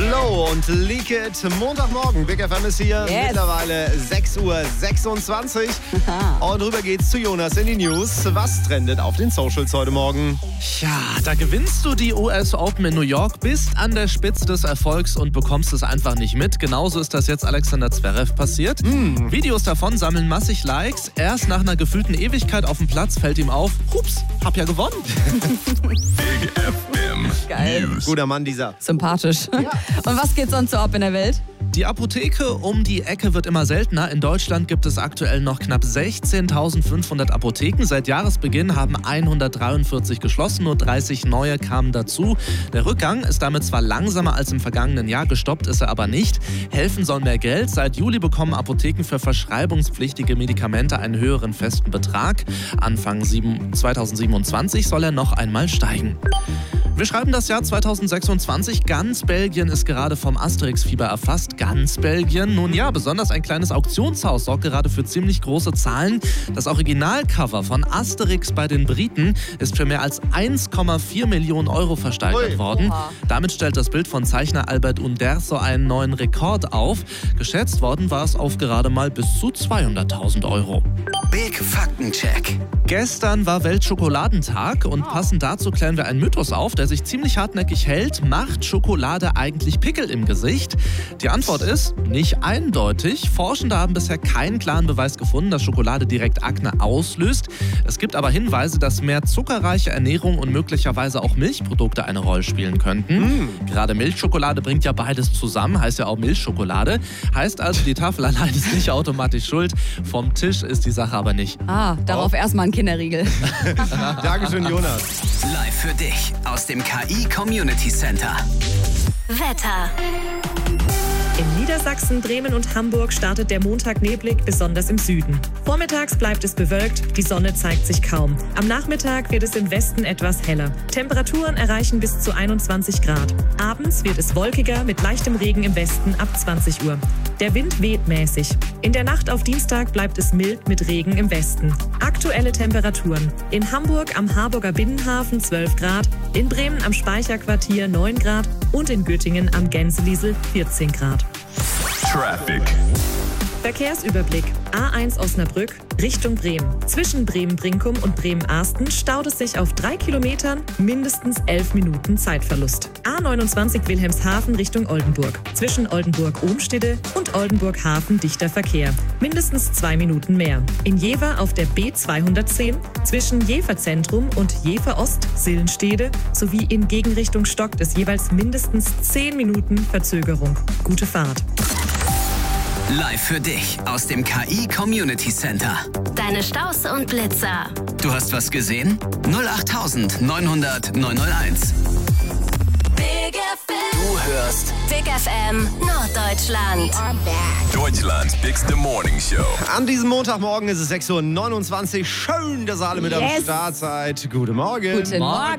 Flo und Leak It. Montagmorgen, Big FM ist hier. Yes. Mittlerweile 6:26 Uhr. Und rüber geht's zu Jonas in die News. Was trendet auf den Socials heute Morgen? Ja, da gewinnst du die US Open in New York, bist an der Spitze des Erfolgs und bekommst es einfach nicht mit. Genauso ist das jetzt Alexander Zverev passiert. Videos davon sammeln massig Likes. Erst nach einer gefühlten Ewigkeit auf dem Platz fällt ihm auf, hups, hab ja gewonnen. Big FM Geil. News. Guter Mann, dieser. Sympathisch. Und was geht sonst so ab in der Welt? Die Apotheke um die Ecke wird immer seltener. In Deutschland gibt es aktuell noch knapp 16.500 Apotheken. Seit Jahresbeginn haben 143 geschlossen, nur 30 neue kamen dazu. Der Rückgang ist damit zwar langsamer als im vergangenen Jahr, gestoppt ist er aber nicht. Helfen soll mehr Geld. Seit Juli bekommen Apotheken für verschreibungspflichtige Medikamente einen höheren festen Betrag. Anfang 2027 soll er noch einmal steigen. Wir schreiben das Jahr 2026. Ganz Belgien ist gerade vom Asterix-Fieber erfasst. Ganz Belgien? Nun ja, besonders ein kleines Auktionshaus sorgt gerade für ziemlich große Zahlen. Das Originalcover von Asterix bei den Briten ist für mehr als 1,4 Millionen Euro versteigert worden. Oha. Damit stellt das Bild von Zeichner Albert Uderzo einen neuen Rekord auf. Geschätzt worden war es auf gerade mal bis zu 200.000 Euro. Big Faktencheck. Gestern war Weltschokoladentage und passend dazu klären wir einen Mythos auf, der sich ziemlich hartnäckig hält. Macht Schokolade eigentlich Pickel im Gesicht? Die Antwort ist nicht eindeutig. Forschende haben bisher keinen klaren Beweis gefunden, dass Schokolade direkt Akne auslöst. Es gibt aber Hinweise, dass mehr zuckerreiche Ernährung und möglicherweise auch Milchprodukte eine Rolle spielen könnten. Gerade Milchschokolade bringt ja beides zusammen, heißt ja auch Milchschokolade. Heißt also, die Tafel allein ist nicht automatisch schuld. Vom Tisch ist die Sache aber nicht. Darauf erstmal ein Kinderriegel. Dankeschön, Jonas. Live für dich aus dem KI Community Center. Wetter. In Niedersachsen, Bremen und Hamburg startet der Montag neblig, besonders im Süden. Vormittags bleibt es bewölkt, die Sonne zeigt sich kaum. Am Nachmittag wird es im Westen etwas heller. Temperaturen erreichen bis zu 21 Grad. Abends wird es wolkiger mit leichtem Regen im Westen ab 20 Uhr. Der Wind weht mäßig. In der Nacht auf Dienstag bleibt es mild mit Regen im Westen. Aktuelle Temperaturen. In Hamburg am Harburger Binnenhafen 12 Grad, in Bremen am Speicherquartier 9 Grad und in Göttingen am Gänseliesel 14 Grad. Traffic. Verkehrsüberblick. A1 Osnabrück Richtung Bremen. Zwischen Bremen-Brinkum und Bremen-Arsten staut es sich auf 3 Kilometern, mindestens 11 Minuten Zeitverlust. A29 Wilhelmshaven Richtung Oldenburg. Zwischen Oldenburg-Ohmstede und Oldenburg-Hafen dichter Verkehr. Mindestens 2 Minuten mehr. In Jever auf der B210 zwischen Jever-Zentrum und Jever-Ost Sillenstede sowie in Gegenrichtung stockt es jeweils mindestens 10 Minuten Verzögerung. Gute Fahrt. Live für dich aus dem KI Community Center. Deine Staus und Blitzer. Du hast was gesehen? 08900 901. Big FM. Du hörst Big FM Norddeutschland. Deutschlands bigste Morning Show. An diesem Montagmorgen ist es 6:29 Uhr. Schön, dass ihr alle mit am Yes. Start seid. Guten Morgen. Guten Morgen.